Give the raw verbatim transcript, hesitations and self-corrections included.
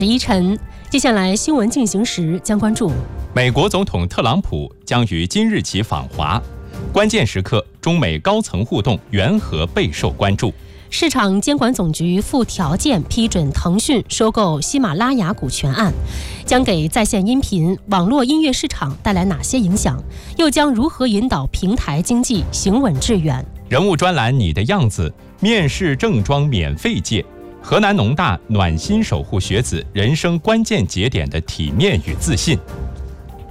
一晨，接下来新闻进行时将关注： 美国总统特朗普将于今日起访华，关键时刻中美高层互动缘何备受关注？ 市场监管总局附条件批准腾讯收购喜马拉雅股权案，将给在线音频、网络音乐市场带来哪些影响？又将如何引导平台经济行稳致远？ 人物专栏你的样子，面试正装免费借。河南农大暖心守护学子人生关键节点的体面与自信。